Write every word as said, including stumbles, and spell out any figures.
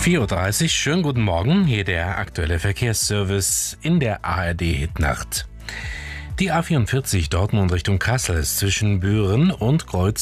vier Uhr dreißig, schönen guten Morgen, hier der aktuelle Verkehrsservice in der A R D-Hitnacht. Die A vierundvierzig Dortmund Richtung Kassel ist zwischen Büren und Kreuz